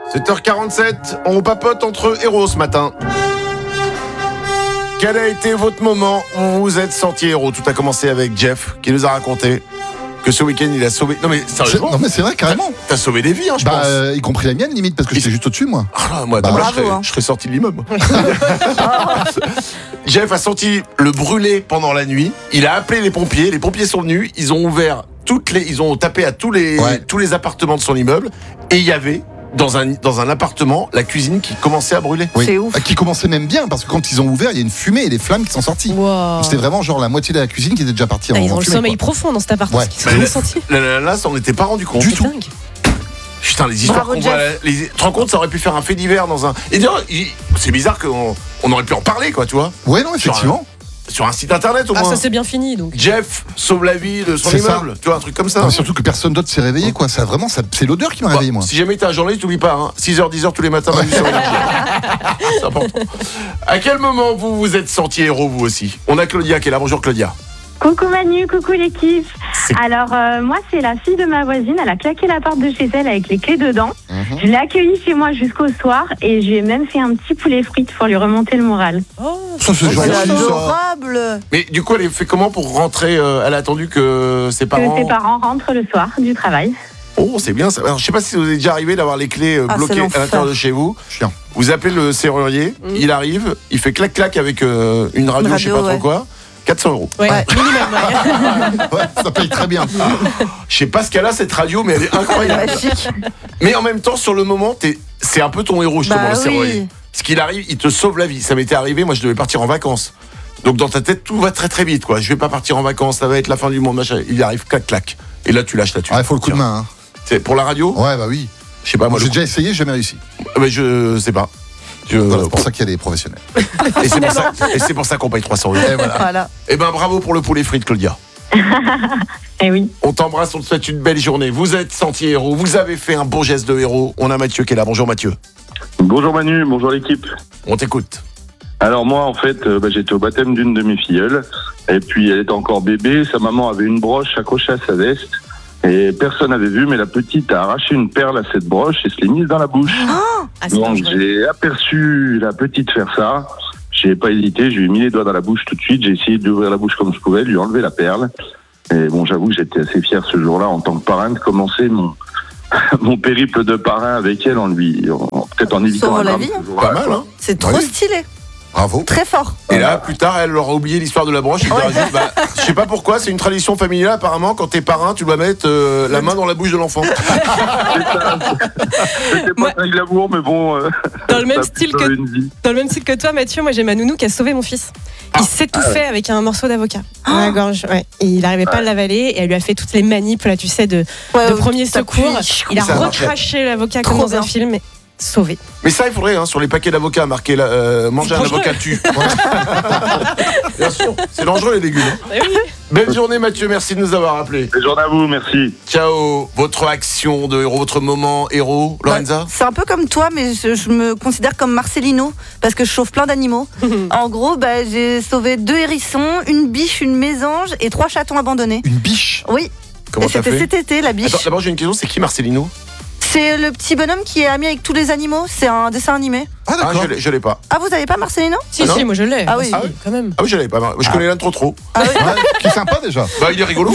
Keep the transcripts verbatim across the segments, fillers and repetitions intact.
sept heures quarante-sept, on papote entre héros ce matin. Quel a été votre moment où vous vous êtes senti héros? Tout a commencé avec Jeff qui nous a raconté que ce week-end il a sauvé. Non mais sérieusement, non mais c'est vrai carrément. T'as sauvé des vies, hein, je bah, pense. Euh, y compris la mienne limite parce que j'étais juste au-dessus moi. Ah, moi, bah, moi bravo, je, serais, hein. je serais sorti de l'immeuble. Jeff a senti le brûler pendant la nuit. Il a appelé les pompiers. Les pompiers sont venus. Ils ont ouvert toutes les. Ils ont tapé à tous les ouais. tous les appartements de son immeuble et il y avait. Dans un, dans un appartement, la cuisine qui commençait à brûler. Oui. C'est ouf. Qui commençait même bien parce que quand ils ont ouvert, il y a une fumée et des flammes qui sont sorties. Wow. C'était vraiment genre la moitié de la cuisine qui était déjà partie Ah, en ils ont le fumée, sommeil quoi. profond dans cet appartement. Ouais. Ce qu'ils ont senti. Là, là, là, ça on n'était pas rendu compte. Du C'est tout. dingue. Putain, les histoires Bravo, qu'on voit. Les... Tu te rends compte, ça aurait pu faire un fait divers dans un. Et d'ailleurs, il- c'est bizarre qu'on on aurait pu en parler, quoi, tu vois. Ouais, non, effectivement. Sur un site internet au Ah, moins. ça c'est bien fini donc. Jeff sauve la vie de son C'est ça. immeuble. Tu vois, un truc comme ça. Non, mais surtout que personne d'autre s'est réveillé, quoi. Ça, vraiment, ça, c'est l'odeur qui m'a Bon, réveillé, moi. Si jamais t'es un journaliste, t'oublies pas, hein. six heures, dix heures tous les matins, Manu sur Énergie. C'est important. À quel moment vous vous êtes senti héros, vous aussi? On a Claudia qui est là. Bonjour Claudia. Coucou Manu, coucou l'équipe. C'est- Alors euh, moi c'est la fille de ma voisine, elle a claqué la porte de chez elle avec les clés dedans. Mhm. Je l'ai accueillie chez moi jusqu'au soir et je lui ai même fait un petit poulet frites pour lui remonter le moral. Oh, Ça, c'est C'est gentil, ça. adorable. Mais du coup, elle a fait comment pour rentrer euh, Elle a attendu que ses parents. Que ses parents rentrent le soir du travail. Oh, c'est bien ça. Alors, je sais pas si vous êtes déjà arrivé d'avoir les clés euh, Ah, bloquées c'est à l'enfer. l'intérieur de chez vous. Chiant. Vous appelez le serrurier, Mm. il arrive, il fait clac-clac avec euh, une radio, Une je sais radio, pas trop ouais. quoi. quatre cents euros. ouais, Ouais. minimum. Ouais. Ouais, ça paye très bien. Je sais pas ce qu'elle a cette radio, mais elle est incroyable. Magique. Mais en même temps, sur le moment, t'es- c'est un peu ton héros, justement, Bah le serrurier. oui. Ce qu'il arrive, il te sauve la vie. Ça m'était arrivé, moi je devais partir en vacances. Donc dans ta tête, tout va très très vite, quoi. Je vais pas partir en vacances, ça va être la fin du monde, machin. Il arrive, clac-clac. Et là, tu lâches là-dessus. Ah, il faut le coup de main. Hein. C'est pour la radio. Ouais, bah oui. Je sais pas, moi, J'ai le déjà essayé, j'ai jamais réussi. coup- mais je sais pas. Je- Voilà, c'est pour ça qu'il y a des professionnels. Et c'est pour ça, et c'est pour ça qu'on paye trois cents euros. Et voilà. Voilà. Eh ben bravo pour le poulet frites, Claudia. Et oui. On t'embrasse, on te souhaite une belle journée. Vous êtes senti héros, vous avez fait un bon geste de héros. On a Mathieu qui est là. Bonjour Mathieu. Bonjour Manu, bonjour l'équipe. On t'écoute. Alors moi en fait euh, bah, j'étais au baptême d'une de mes filleules et puis elle était encore bébé, sa maman avait une broche accrochée à sa veste et personne n'avait vu mais la petite a arraché une perle à cette broche et se l'est mise dans la bouche. Ah, c'est Donc dangereux. j'ai aperçu la petite faire ça, j'ai pas hésité, je lui ai mis les doigts dans la bouche tout de suite, j'ai essayé d'ouvrir la bouche comme je pouvais, lui enlever la perle et bon j'avoue que j'étais assez fier ce jour-là en tant que parrain de commencer mon mon périple de parrain avec elle en lui en- peut-être en évitant Sauve un la drame vie, ce jour-là, Pas mal, quoi. hein. C'est trop Oui. stylé. Bravo. Très fort. Et là, plus tard, elle aura oublié l'histoire de la broche. Elle t'aura dit, bah, je sais pas pourquoi, c'est une tradition familiale. Apparemment, quand t'es parrain, tu dois mettre euh, la main dans la bouche de l'enfant. C'était pas très glamour, mais bon. euh, Dans le même ça a style pu que- sauver une vie. Dans le même style que toi, Mathieu, moi j'ai ma nounou qui a sauvé mon fils. Il s'étouffait avec un morceau d'avocat dans la gorge. Ouais. Et il n'arrivait pas à l'avaler et elle lui a fait toutes les manips, là, tu sais, de, Ouais, de ouais, premier t'appuies. secours. Il a Ça marche. recraché l'avocat comme Trop dans un bien. film. Et sauvé. Mais ça, il faudrait, hein, sur les paquets d'avocats, marquer la- euh, manger un dangereux. avocat tue. Bien sûr, c'est dangereux les légumes. hein. Eh oui. Belle journée, Mathieu. Merci de nous avoir appelés. Belle journée à vous, merci. Ciao. Votre action de héros, votre moment héros, Lorenza. C'est un peu comme toi, mais je, je me considère comme Marcelino parce que je sauve plein d'animaux. En gros, bah, j'ai sauvé deux hérissons, une biche, une mésange et trois chatons abandonnés. Une biche. Oui, Comment et t'as c'était fait cet été, la biche. Attends, d'abord, j'ai une question. C'est qui Marcelino? C'est le petit bonhomme qui est ami avec tous les animaux. C'est un dessin animé. Ah, Ah, d'accord. je l'ai- je l'ai pas. Ah, vous avez pas Marcelino? Si, Ah non si, moi je l'ai. Ah oui. Si, Ah oui. quand même. Ah oui, je l'avais pas. Je connais l'un trop trop. Ah oui. Ouais, qui est sympa déjà. Bah, il est rigolo.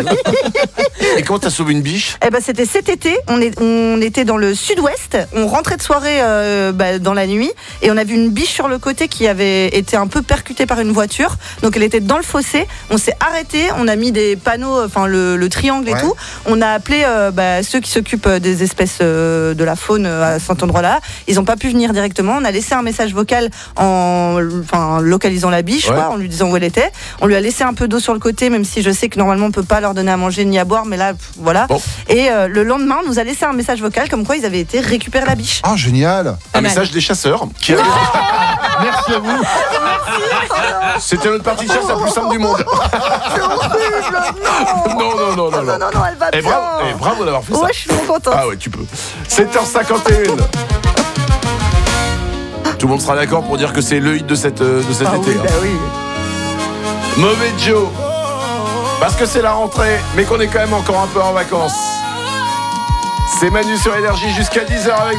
Et comment t'as sauvé une biche? Eh ben, c'était cet été. On, est, on était dans le sud-ouest. On rentrait de soirée euh, bah, dans la nuit et on a vu une biche sur le côté qui avait été un peu percutée par une voiture. Donc elle était dans le fossé. On s'est arrêté. On a mis des panneaux, enfin le, le triangle et Ouais. tout. On a appelé euh, bah, ceux qui s'occupent des espèces euh, de la faune euh, à cet endroit-là. Ils n'ont pas pu venir directement. On a laissé un message vocal en enfin, localisant la biche, Ouais. quoi, en lui disant où elle était. On lui a laissé un peu d'eau sur le côté, même si je sais que normalement on peut pas leur donner à manger ni à boire, mais là, pff, voilà. Bon. Et euh, le lendemain, on nous a laissé un message vocal comme quoi ils avaient été récupérer la biche. Ah, génial. Un Pas mal. message des chasseurs qui arrive. Merci à vous. C'était notre partie de chasse la plus simple du monde. C'est horrible, non. Non, non, non, non, Non, non, non. non, non, elle va Eh, bien. bravo, eh, bravo d'avoir fait ça. Ouais, je suis trop contente. Ah ouais, tu peux. sept heures cinquante et un. Tout le monde sera d'accord pour dire que c'est le hit de, cette, euh, de cet Ah été. oui, hein. bah oui. Mauvais Joe. Parce que c'est la rentrée, mais qu'on est quand même encore un peu en vacances. C'est Manu sur Énergie jusqu'à dix heures avec